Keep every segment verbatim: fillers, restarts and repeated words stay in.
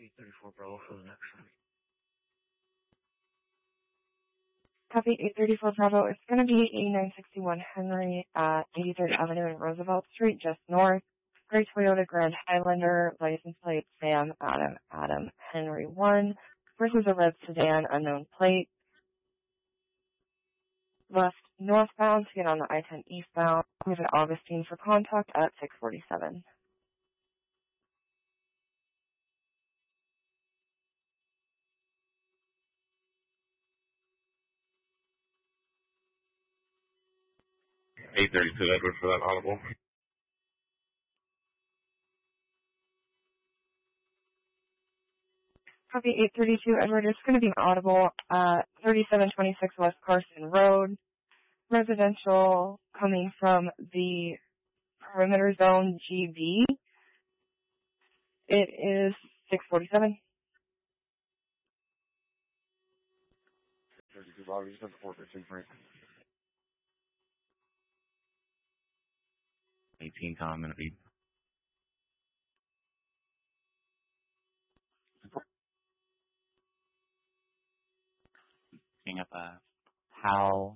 eight thirty-four Bravo for the next one. Copy eight thirty-four Bravo. It's going to be eighty-nine sixty-one Henry at eighty-third Avenue and Roosevelt Street, just north. Gray Toyota Grand Highlander, license plate Sam Adam Adam Henry one versus a red sedan, unknown plate. Left northbound to get on the I ten eastbound. Move to Augustine for contact at six forty-seven. eight thirty-two Edward for that audible. Copy eight thirty-two Edward. It's going to be an audible at thirty-seven twenty-six West Carson Road. Residential coming from the perimeter zone G B. It is six forty-seven. thirty-two Bravo, just have four fifteen break. eighteen Tom, I'm going to be. Picking up a Hal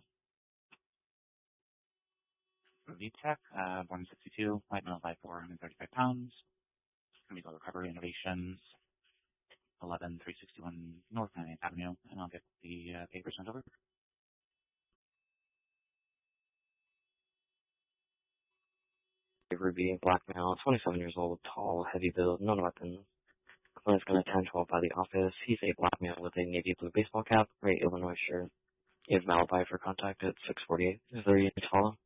V Tech, uh, one sixty-two, light metal by four hundred thirty-five pounds. Chemical Recovery Innovations, eleven three sixty-one North ninetieth Avenue, and I'll get the uh, paper sent over. Ruby, black male, twenty-seven years old, tall, heavy build, no weapon. Client's going to ten twelve by the office. He's a black male with a navy blue baseball cap, gray Illinois shirt. You have Malachi for contact at six forty-eight. Is there a unit to follow?